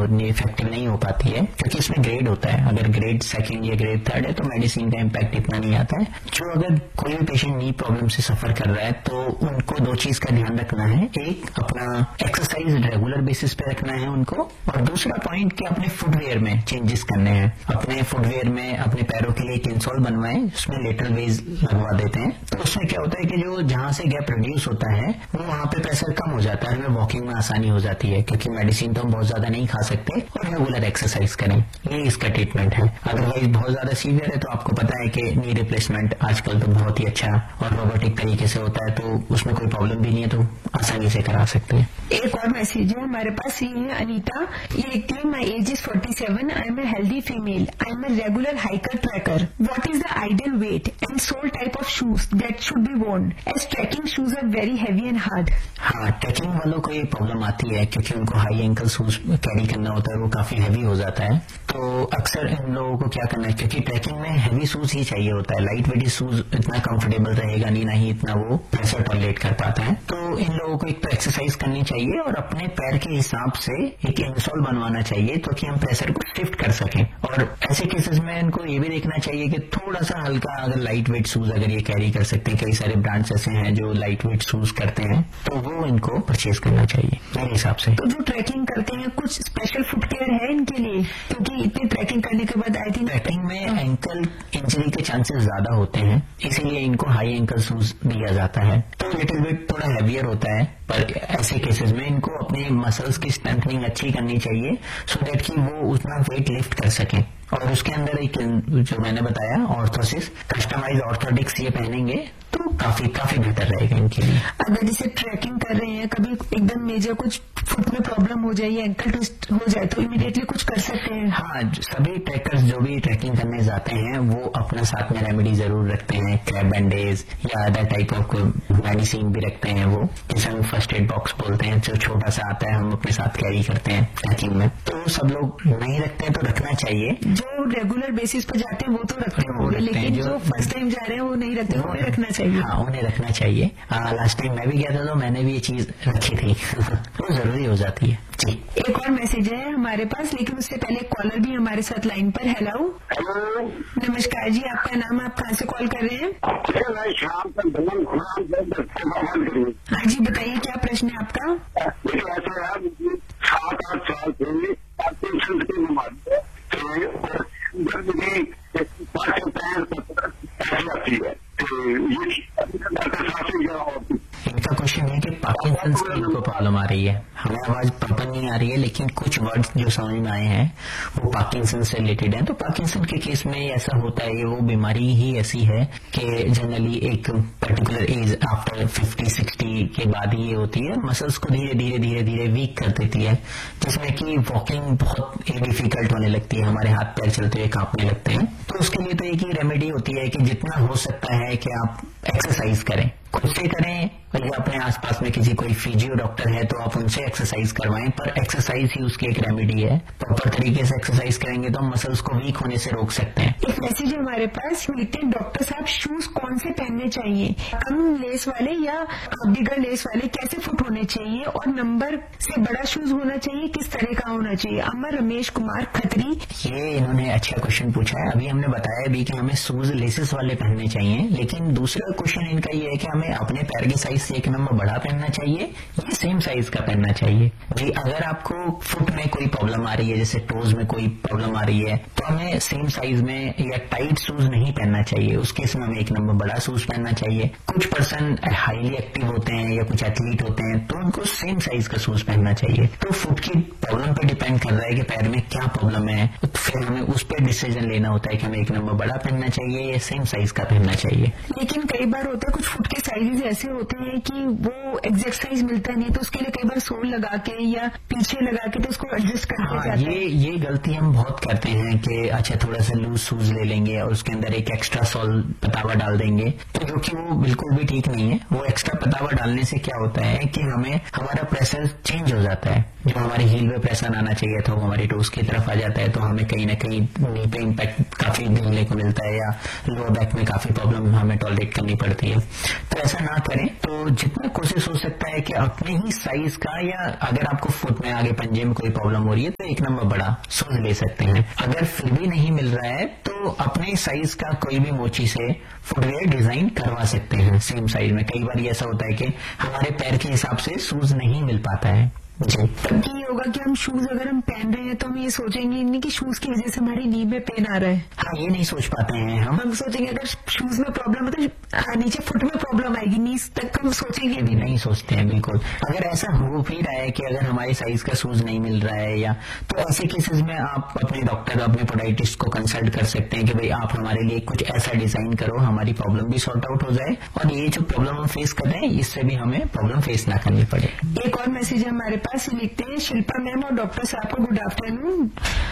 Effective नहीं हो पाती है, क्योंकि इसमें ग्रेड होता है। अगर ग्रेड सेकंड या ग्रेड थर्ड है तो मेडिसिन का इम्पैक्ट इतना नहीं आता है। जो अगर कोई भी पेशेंट नी प्रॉब्लम से सफर कर रहा है तो उनको दो चीज का ध्यान रखना है, एक अपना एक्सरसाइज रेगुलर बेसिस पे रखना है उनको, और दूसरा पॉइंट कि अपने फुटवेयर में चेंजेस करने हैं। अपने फुटवेयर में अपने पैरों के लिए एक इंसोल बनवाएं, उसमें लेटरल वेज लगवा देते हैं। तो उसमें क्या होता है कि जो जहां से गैप रिड्यूस होता है वो वहां पे प्रेशर कम हो जाता है, हमें वॉकिंग में आसानी हो जाती है, क्योंकि मेडिसिन तो हम बहुत ज्यादा नहीं खा सकते, और रेगुलर एक्सरसाइज करें, ये इसका ट्रीटमेंट है। अदरवाइज बहुत ज्यादा सीवियर है तो आपको पता है कि नी रिप्लेसमेंट आजकल तो बहुत ही अच्छा और रोबोटिक तरीके से होता है, तो उसमें कोई प्रॉब्लम भी नहीं है, तो आसानी से करा सकते हैं। एक और मैसेज है हमारे पास, ये है अनीता। ये लिखती है, my age is 47, I M a healthy female, I M a regular hiker tracker, what is the ideal weight and soul type of shoes that should be worn as trekking shoes are very heavy and hard. हाँ, trekking वालों को ये problem आती है क्योंकि उनको high ankle shoes carry करना होता है, वो काफी हैवी हो जाता है। तो अक्सर इन लोगों को क्या करना है, क्योंकि ट्रैकिंग में हैवी शूज ही चाहिए होता है, लाइट वेट शूज इतना कंफर्टेबल रहेगा नहीं, ना ही इतना वो प्रेशर टॉलरेट कर पाता है। तो इन लोगों को एक तो एक्सरसाइज करनी चाहिए और अपने पैर के हिसाब से एक इंसोल बनवाना चाहिए ताकि हम प्रेशर को शिफ्ट कर सकें। और ऐसे केसेस में इनको ये भी देखना चाहिए कि थोड़ा सा हल्का अगर लाइट वेट शूज अगर ये कैरी कर सकते हैं, कई सारे ब्रांड्स ऐसे हैं जो लाइट वेट शूज करते हैं, तो वो इनको परचेज करना चाहिए मेरे हिसाब से। तो जो ट्रैकिंग करते हैं कुछ स्पेशल फुटकेयर है इनके लिए, क्योंकि इतनी ट्रैकिंग करने के बाद आई थिंक ट्रैकिंग में एंकल इंजरी के चांसेस ज्यादा होते हैं, इसीलिए इनको हाई एंकल शूज दिया जाता है। तो लिटिल बिट थोड़ा हैवियर होता है, पर ऐसे केसेस में इनको अपने मसल्स की स्ट्रेंथनिंग अच्छी करनी चाहिए सो दैट कि वो उतना वेट लिफ्ट कर सकें। और उसके अंदर एक जो मैंने बताया ऑर्थोसिस, कस्टमाइज ऑर्थोटिक्स ये पहनेंगे तो काफी बेहतर रहेगा इनके लिए। अगर जैसे ट्रैकिंग कर रहे हैं, कभी एकदम मेजर कुछ फुट में प्रॉब्लम हो जाए या एंकल ट्विस्ट हो जाए तो इमीडिएटली कुछ कर सकते हैं। हाँ, सभी ट्रैकर्स जो भी ट्रैकिंग करने जाते हैं वो अपने साथ में रेमेडी जरूर रखते हैं, क्रैब बैंडेज या अदर टाइप ऑफ मेडिसिन भी रखते हैं, वो जिसे हम फर्स्ट एड बॉक्स बोलते हैं, जो छोटा सा आता है, हम अपने साथ कैरी करते हैं ट्रैकिंग में। तो सब लोग नहीं रखते हैं तो रखना चाहिए। जो रेगुलर बेसिस पर जाते हैं वो तो रखते होंगे, लेकिन जो फर्स्ट टाइम जा रहे हैं वो नहीं रखते, वो रखना चाहिए। हाँ, उन्हें रखना चाहिए। लास्ट टाइम मैं भी गया था तो मैंने भी ये चीज रखी थी वो जरूरी हो जाती है जी। एक और मैसेज है हमारे पास, लेकिन उससे पहले कॉलर भी हमारे साथ लाइन पर। हेलो, नमस्कार जी, आपका नाम, आप कहाँ से कॉल कर रहे हैं? हाँ जी, बताइए क्या प्रश्न है आपका? 7-8 साल से पार्किंसन की बीमारी आती है, इनका क्वेश्चन है कि पार्किंसंस की इनको प्रॉब्लम आ रही है। हमें आवाज प्रॉपर नहीं आ रही है, लेकिन कुछ वर्ड्स जो समझ में आए हैं वो पार्किंसन से रिलेटेड हैं। तो पार्किंसन के केस में ऐसा होता है, वो बीमारी ही ऐसी है कि जनरली एक पर्टिकुलर एज आफ्टर 50-60 के बाद ही ये होती है, मसल्स को धीरे धीरे वीक कर देती है, जिसमें कि वॉकिंग बहुत डिफिकल्ट होने लगती है, हमारे हाथ पैर चलते हुए कांपने लगते हैं। तो उसके लिए तो एक ही रेमेडी होती है कि जितना हो सकता है कि आप एक्सरसाइज करें, खुद से करें, या अपने आसपास में किसी कोई फिजियो डॉक्टर है तो आप उनसे एक्सरसाइज करवाएं, पर एक्सरसाइज ही उसकी एक रेमेडी है। प्रॉपर तरीके से एक्सरसाइज करेंगे तो हम मसल्स को वीक होने से रोक सकते हैं। एक मैसेज हमारे पास, डॉक्टर साहब शूज कौन से पहनने चाहिए, कम लेस वाले या बिगर लेस वाले, कैसे फुट होने चाहिए, और नंबर से बड़ा शूज होना चाहिए, किस तरह का होना चाहिए? अमर रमेश कुमार खत्री। ये इन्होंने अच्छा क्वेश्चन पूछा है। अभी हमने बताया भी कि हमें शूज लेसेस वाले पहनने चाहिए, लेकिन दूसरा क्वेश्चन इनका ये है कि हमें अपने पैर के साइज से एक नंबर बड़ा पहनना चाहिए या सेम साइज का पहनना चाहिए। जी, अगर आपको फुट में कोई प्रॉब्लम आ रही है, जैसे टोज में कोई प्रॉब्लम आ रही है, तो हमें सेम साइज में या टाइट शूज नहीं पहनना चाहिए, उस केस में हमें एक नंबर बड़ा शूज पहनना चाहिए। कुछ पर्सन हाईली एक्टिव होते हैं या कुछ एथलीट होते हैं तो उनको सेम साइज का शूज पहनना चाहिए। तो फुट की प्रॉब्लम पे डिपेंड कर रहा है कि पैर में क्या प्रॉब्लम है, तो फिर हमें उस पर डिसीजन लेना होता है कि हमें एक नंबर बड़ा पहनना चाहिए या सेम साइज का पहनना चाहिए। लेकिन कई बार होता है कुछ फुट के साइजेस ऐसे होते हैं कि वो एग्जैक्ट साइज मिलता नहीं, तो उसके लिए कई बार सोल लगा के या पीछे लगा के तो उसको एडजस्ट कर दिया जाता है। ये गलती हम बहुत करते हैं कि अच्छा थोड़ा सा लूज शूज ले लेंगे और उसके अंदर एक एक्स्ट्रा सोल पतावा डाल देंगे, तो जो कि वो बिल्कुल भी ठीक नहीं है। वो एक्स्ट्रा पतावा डालने से क्या होता है कि हमें हमारा प्रेशर चेंज हो जाता है, जो हमारे हील पे प्रेशर आना चाहिए चाहिए था वो हमारी टोस की तरफ आ जाता है, तो हमें कहीं ना कहीं नी पे इम्पैक्ट काफी देखने को मिलता है, या लोअर बैक में काफी प्रॉब्लम हमें टॉलरेट करनी पड़ती है। तो ऐसा ना करें, तो जितना कोशिश हो सकता है कि अपने ही साइज का, या अगर आपको फुट में आगे पंजे में कोई प्रॉब्लम हो रही है तो 1 नंबर बड़ा शूज ले सकते हैं। अगर फिर भी नहीं मिल रहा है तो अपने साइज का कोई भी मोची से फुटवेयर डिजाइन करवा सकते हैं सेम साइज में। कई बार ऐसा होता है कि हमारे पैर के हिसाब से शूज नहीं मिल पाता है। जी, तब ये होगा कि हम शूज अगर हम पहन रहे हैं तो हम ये सोचेंगे नहीं कि शूज की वजह से हमारी नी में पेन आ रहा है। हाँ, ये नहीं सोच पाते हैं हम सोचेंगे अगर शूज में प्रॉब्लम है तो नीचे फुट में प्रॉब्लम आएगी, नीज तक हम सोचेंगे भी नहीं सोचते हैं बिल्कुल। अगर ऐसा हो भी रहा है कि अगर हमारे साइज का शूज नहीं मिल रहा है, या तो ऐसे केसेस में आप अपने डॉक्टर, अपने पोडाइटिस्ट को कंसल्ट कर सकते हैं कि भाई आप हमारे लिए कुछ ऐसा डिजाइन करो, हमारी प्रॉब्लम भी सॉर्ट आउट हो जाए और ये जो प्रॉब्लम हम फेस कर रहे हैं इससे भी हमें प्रॉब्लम फेस ना करनी पड़े। एक और मैसेज है हमारे पास, लिखते हैं शिल्पा मैम और डॉक्टर साहब को गुड आफ्टरनून।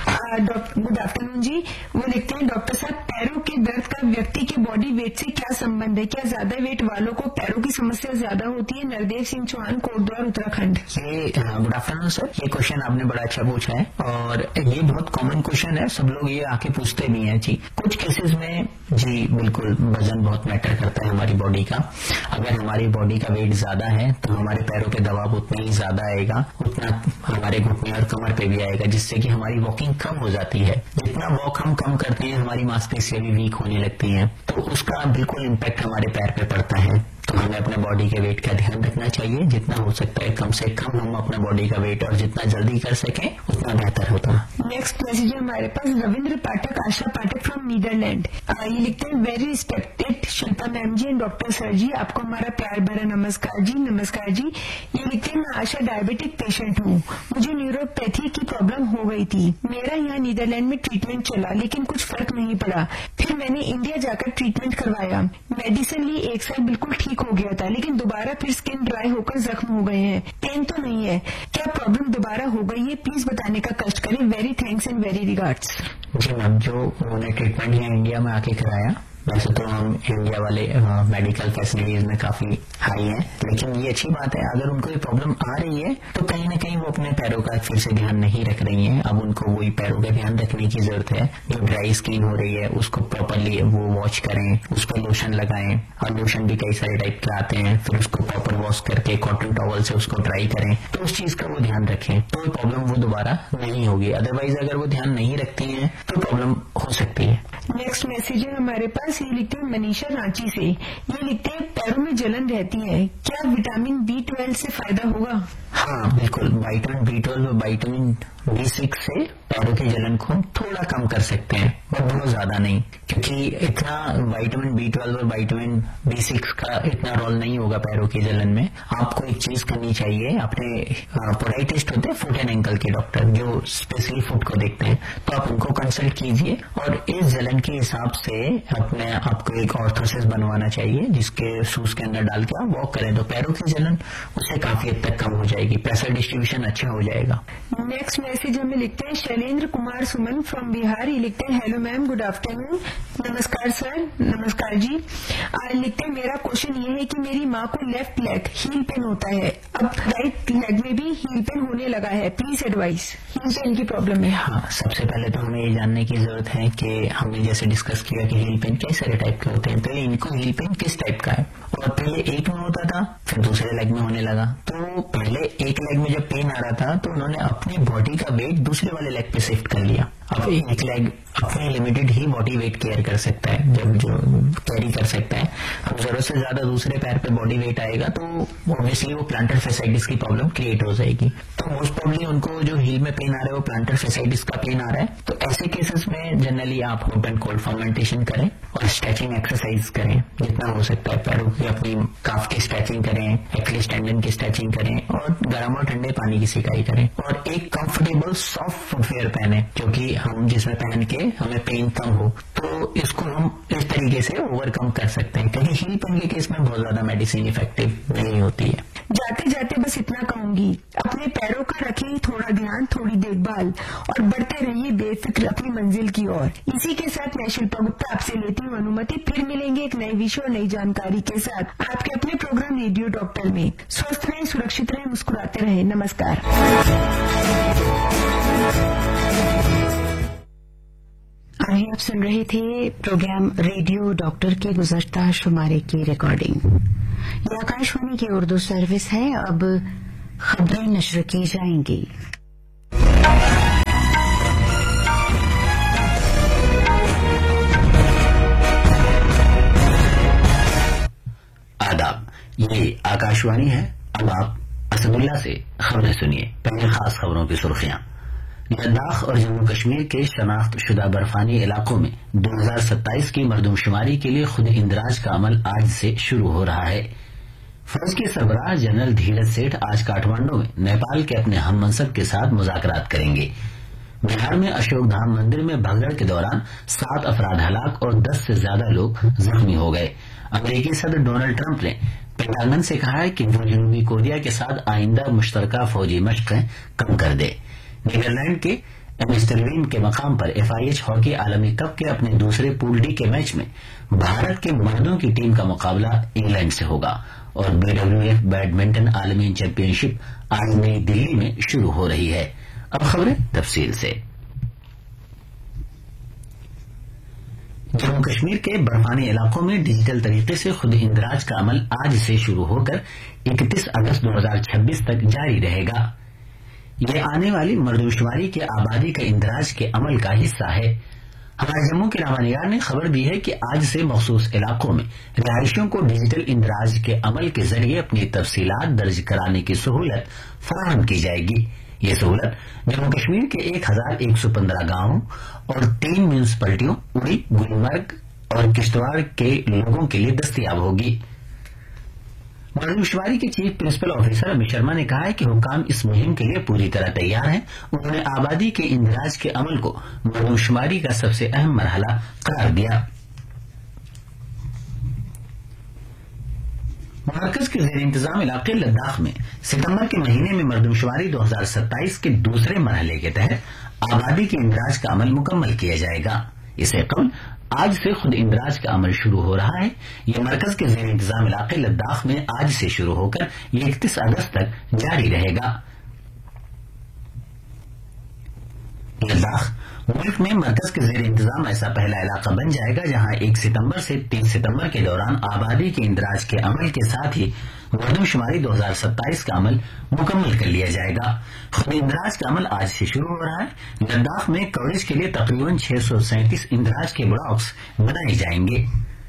गुड आफ्टरनून जी। वो लिखते हैं डॉक्टर साहब, पैरों के दर्द का व्यक्ति के बॉडी वेट से क्या संबंध है? क्या ज्यादा वेट वालों को पैरों की समस्या ज्यादा होती है? नरदेव सिंह चौहान, कोटद्वार, उत्तराखंड। ये गुड आफ्टरनून सर, ये क्वेश्चन आपने बड़ा अच्छा पूछा है और ये बहुत कॉमन क्वेश्चन है, सब लोग ये आके पूछते भी हैं जी। कुछ केसेस में जी बिल्कुल वजन बहुत मैटर करता है हमारी बॉडी का। अगर हमारी बॉडी का वेट ज्यादा है तो हमारे पैरों पे दबाव उतना ही ज्यादा आएगा, उतना हमारे घुटने और कमर पे भी आएगा, जिससे कि हमारी वॉकिंग कम हो जाती है। जितना वॉक हम कम करते हैं हमारी मांसपेशियां भी वीक होने लगती हैं, तो उसका बिल्कुल इम्पैक्ट हमारे पैर पे पड़ता है। तो हमें अपने बॉडी के वेट का ध्यान रखना चाहिए, जितना हो सकता है कम से कम हम अपने बॉडी का वेट और जितना जल्दी कर सकें उतना बेहतर होता है। नेक्स्ट मैसेज है हमारे पास, रविंद्र पाठक, आशा पाठक फ्रॉम नीदरलैंड। ये लिखते हैं, very respected Shilpa ma'am ji and doctor sir जी, आपको हमारा प्यार भरा नमस्कार जी। नमस्कार जी। ये लिखते हैं, मैं आशा डायबिटिक पेशेंट हूँ, मुझे न्यूरोपैथी की प्रॉब्लम हो गई थी। मेरा यहाँ नीदरलैंड में ट्रीटमेंट चला लेकिन कुछ फर्क नहीं पड़ा। फिर मैंने इंडिया जाकर ट्रीटमेंट करवाया, मेडिसिन ली, 1 साल बिल्कुल ठीक हो गया था, लेकिन दोबारा फिर स्किन ड्राई होकर जख्म हो गए हैं। पेन तो नहीं है, क्या प्रॉब्लम दोबारा हो गई है? प्लीज बताने का कष्ट करें। Very thanks and very regards. Ji ma'am, जो उन्होंने ट्रीटमेंट यहाँ इंडिया में आके कराया, वैसे तो हम इंडिया वाले मेडिकल फैसिलिटीज में काफी हाई हैं, लेकिन ये अच्छी बात है। अगर उनको ये प्रॉब्लम आ रही है तो कहीं ना कहीं वो अपने पैरों का फिर से ध्यान नहीं रख रही हैं। अब उनको वही पैरों का ध्यान रखने की जरूरत है। जो ड्राई स्किन हो रही है उसको प्रॉपरली वो वॉश करें, उस पर लोशन लगाएं, और लोशन भी कई सारे टाइप के आते हैं, फिर उसको प्रॉपर वॉश करके कॉटन टॉवल से उसको ड्राई करें, तो उस चीज का वो ध्यान रखें, तो प्रॉब्लम वो दोबारा नहीं होगी। अदरवाइज अगर वो ध्यान नहीं रखती है तो प्रॉब्लम हो सकती है। नेक्स्ट मैसेज है हमारे पास, ये लिखते हैं मनीषा रांची से। ये लिखते हैं, पैरों में जलन रहती है, क्या विटामिन B12 से फायदा होगा? हाँ बिल्कुल, विटामिन B12 और विटामिन B6 से पैरों की जलन को थोड़ा कम कर सकते हैं, और बहुत ज्यादा नहीं, क्योंकि इतना विटामिन B12 और विटामिन B6 का इतना रोल नहीं होगा पैरों की जलन में। आपको एक चीज करनी चाहिए, अपने पोडाइटिस्ट होते हैं फुट एंड एंकल के डॉक्टर जो स्पेशली फुट को देखते हैं, तो आप उनको कंसल्ट कीजिए और इस जलन के हिसाब से अपने आपको एक ऑर्थोसिस बनवाना चाहिए, जिसके शूज के अंदर डाल के आप वॉक करें तो पैरों की जलन उससे काफी हद तक कम हो जाएगी, प्रेशर डिस्ट्रीब्यूशन अच्छा हो जाएगा। नेक्स्ट मैसेज हमें लिखते हैं शैलेंद्र कुमार सुमन फ्रॉम बिहार। ये लिखते हैं, हेलो मैम, गुड आफ्टरनून। नमस्कार सर। नमस्कार जी। लिखते हैं, मेरा क्वेश्चन ये है कि मेरी माँ को लेफ्ट लेग हील पेन होता है, अब राइट लेग में भी हील पेन होने लगा है, प्लीज एडवाइस। हील पेन की प्रॉब्लम है। हाँ, सबसे पहले तो हमें ये जानने की जरूरत है कि हमने जैसे डिस्कस किया कि हील पेन कई सारे टाइप के होते हैं, तो इनको हील पेन किस टाइप का है, और पहले एक में होता था फिर दूसरे लेग में होने लगा। तो पहले एक लेग में जब पेन आ रहा था तो उन्होंने अपनी बॉडी का वेट दूसरे वाले लेग पे शिफ्ट कर लिया। अब एक लेग अपने लिमिटेड ही बॉडी वेट केयर कर सकता है, जब जो कैरी कर सकता है। अब जरूरत से ज्यादा दूसरे पैर पे बॉडी वेट आएगा तो ऑब्वियसली वो प्लांटर फेसाइटिस की प्रॉब्लम क्रिएट हो जाएगी। तो मोस्ट प्रॉब्ली उनको जो हील में पेन आ रहा है वो प्लांटर फेसाइटिस का पेन आ रहा है। तो ऐसे केसेस में जनरली आप हॉट एंड कोल्ड फर्मेंटेशन करें और स्ट्रेचिंग एक्सरसाइज करें जितना हो सकता है। पैरों की अपनी काफ की स्ट्रेचिंग करें, एक्लिस टेंडन की स्ट्रेचिंग करें, और गर्म और ठंडे पानी की सिकाई करें, और एक कंफर्टेबल सॉफ्ट फुटवेयर पहने जो कि हम जिसमें पहन के हमें पेन कम हो। तो इसको हम इस तरीके से ओवरकम कर सकते हैं, क्योंकि हील पेन के केस में बहुत ज्यादा मेडिसिन इफेक्टिव नहीं होती है। जाते जाते बस इतना कहूंगी, अपने पैरों का रखिए थोड़ा ध्यान, थोड़ी देखभाल, और बढ़ते रहिए बेफिक्र अपनी मंजिल की ओर। इसी के साथ मैं शिल्पा गुप्ता आपसे लेती हूँ अनुमति। फिर मिलेंगे एक नए विषय और नई जानकारी के साथ आपके अपने प्रोग्राम रेडियो डॉक्टर में। स्वस्थ रहें, सुरक्षित रहें, मुस्कुराते रहें। नमस्कार। आप सुन रहे थे प्रोग्राम रेडियो डॉक्टर के गुज़श्ता शुमारे की रिकॉर्डिंग। ये आकाशवाणी की उर्दू सर्विस है। अब खबरें नश्र की जाएंगी। आदाब, ये आकाशवाणी है। अब आप असदुल्ला से खबरें सुनिए। पहले खास खबरों की सुर्खियां। लद्दाख और जम्मू कश्मीर के शनाख्त शुदा बर्फानी इलाकों में 2027 की मरदमशुमारी के लिए खुद इंदराज का अमल आज से शुरू हो रहा है। फौज के सरबराह जनरल धीरज सेठ आज काठमांडू में नेपाल के अपने हम मनसब के साथ मुज़ाकरात करेंगे। बिहार में अशोक धाम मंदिर में भगदड़ के दौरान 7 अफराद हलाक और 10 से ज्यादा लोग जख्मी हो गए। अमेरिकी सदर डोनाल्ड ट्रंप ने पेंटागन से कहा है कि वो जनूबी कोरिया के साथ आइंदा मुश्तरका फौजी मशक़ें कम कर दे। नीदरलैंड के एम्स्टरडम के मकाम पर FIH हॉकी आलमी कप के अपने दूसरे पूल डी के मैच में भारत के मर्दों की टीम का मुकाबला इंग्लैंड से होगा और BWF बैडमिंटन आलमी चैंपियनशिप आज नई दिल्ली में शुरू हो रही है। अब खबरें तफसील से। जम्मू कश्मीर के बर्फानी इलाकों में डिजिटल तरीके से खुद इंदराज का अमल आज से शुरू होकर 31 अगस्त 2026 तक जारी रहेगा। यह आने वाली मरदमशुमारी के आबादी का इंदराज के अमल का हिस्सा है। हमारे जम्मू के नामानिगार ने खबर दी है कि आज से मखसूस इलाकों में रिहायशियों को डिजिटल इंदराज के अमल के जरिए अपनी तफसीलात दर्ज कराने की सहूलत फराहम की जाएगी। ये सहूलत जम्मू कश्मीर के 1115 गांवों और 3 म्यूनिसिपलिटियों उड़ी, गुलमर्ग और किश्तवाड़ के लोगों के लिए दस्तियाब होगी। मरदमशुमारी के chief principal officer Amit Sharma ने कहा है कि हुकाम इस मुहिम के लिए पूरी तरह तैयार हैं। उन्होंने आबादी के इंदराज के अमल को मरदमशुमारी का सबसे अहम मरहला करार दिया। मरकज के जेर इंतजाम इलाके लद्दाख में सितंबर के महीने में मरदमशुमारी 2027 के दूसरे मरहले के तहत आबादी के इंदराज का अमल मुकम्मल किया जाएगा। इससे कबल आज से खुद इंदराज का अमल शुरू हो रहा है। यह मरकज के जेर इंतजाम इलाके लद्दाख में आज से शुरू होकर 31 अगस्त तक जारी रहेगा। लद्दाख मुल्क में मरकज के जेर इंतजाम ऐसा पहला इलाका बन जाएगा जहां 1 सितंबर से 3 सितंबर के दौरान आबादी के इंदराज के अमल के साथ ही मरदमशुमारी 2027 का अमल मुकम्मल कर लिया जाएगा। खुद इंदराज का अमल आज से शुरू हो रहा है। लद्दाख में कवरेज के लिए तकरीबन 637 इंदराज के ब्लॉक्स बनाए जाएंगे।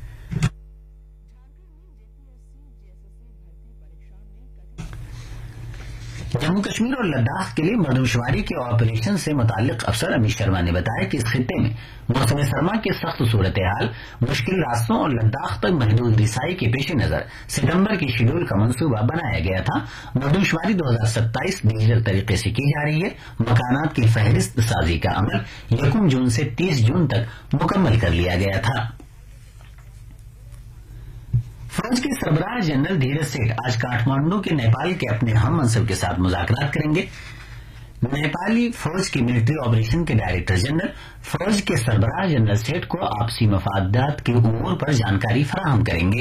जम्मू कश्मीर और लद्दाख के लिए मरदमशुमारी के ऑपरेशन से मुताल्लिक अफसर अमित शर्मा ने बताया कि इस खित्ते में मौसम सरमा की सख्त सूरत हाल, मुश्किल रास्तों और लद्दाख तक महदूद रिसाई के पेश नजर सितंबर की शेड्यूल का मंसूबा बनाया गया था। मरदमशुमारी 2027 डिजिटल तरीके से की जा रही है। मकानात की फहरिस्त साजी का अमल 1 जून से 30 जून तक मुकम्मल कर लिया गया था। फौज के सरबराह जनरल धीरज सेठ आज काठमांडू के नेपाल के अपने हम मनसब के साथ मुज़ाकरात करेंगे। नेपाली फौज के मिलिट्री ऑपरेशन के डायरेक्टर जनरल फौज के सरबराह जनरल सेठ को आपसी मफादात के उमूर पर जानकारी फराहम करेंगे।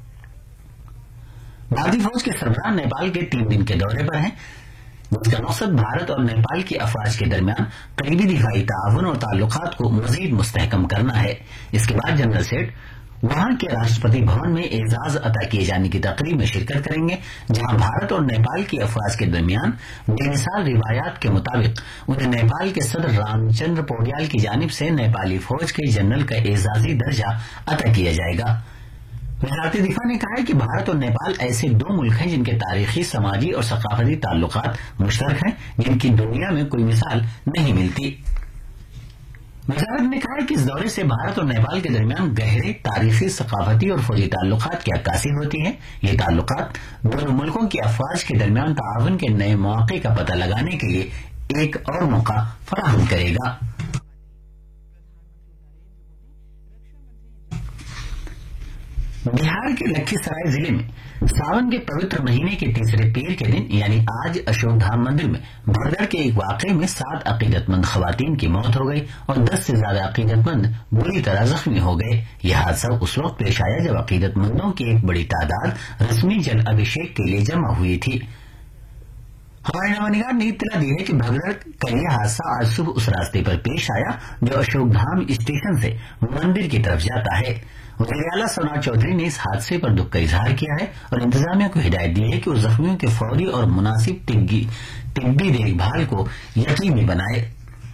भारतीय फौज के सरबराह नेपाल के 3 दिन के दौरे पर हैं, जिसका मकसद भारत और नेपाल की अफवाज के दरमियान करीबी दिफाई ताउन और ताल्लुकात को मजीद मुस्तहकम करना है। इसके बाद जनरल सेठ वहां के राष्ट्रपति भवन में एजाज अता किए जाने की तकरीब में शिरकत करेंगे, जहां भारत और नेपाल की अफवाज के दरमियान बेमिसाल रिवायात के मुताबिक उन्हें नेपाल के सदर रामचंद्र पौडियाल की जानिब से नेपाली फौज के जनरल का एजाजी दर्जा अता किया जाएगा। वजारत दिफा ने कहा है कि भारत और नेपाल ऐसे 2 मुल्क हैं जिनके तारीखी, समाजी और सकाफती ताल्लुकात मुश्तरक हैं, जिनकी दुनिया में कोई मिसाल नहीं मिलती। वजारत ने कहा है कि इस दौरे से भारत और नेपाल के दरमियान गहरे तारीखी, सकाफती और फौजी ताल्लुकात की अक्कासी होती है। ये ताल्लुकात दोनों मुल्कों की अफवाज के दरमियान ताउन के नए मौके का पता लगाने के लिए एक और मौका फराहम करेगा। बिहार के लखीसराय जिले में सावन के पवित्र महीने के तीसरे पीर के दिन यानी आज अशोक धाम मंदिर में भगदड़ के एक वाकये में 7 अकीदतमंद खवातीन की मौत हो गई और 10 से ज्यादा अकीदतमंद बुरी तरह जख्मी हो गए। यह हादसा उस वक्त पेश आया जब अकीदतमंदों की एक बड़ी तादाद रस्मी जल अभिषेक के लिए जमा हुई थी। हमारे नवानिगार ने इत्तला दी है कि भगदड़ का यह हादसा आज सुबह उस रास्ते पर पेश आया जो अशोकधाम स्टेशन से मंदिर की तरफ जाता है। वज़ीर आला सोमनाथ चौधरी ने इस हादसे पर दुख का इजहार किया है और इंतजामिया को हिदायत दी है कि वो जख्मियों के फौरी और मुनासिब तिब्बी देखभाल को यकीनी बनाए।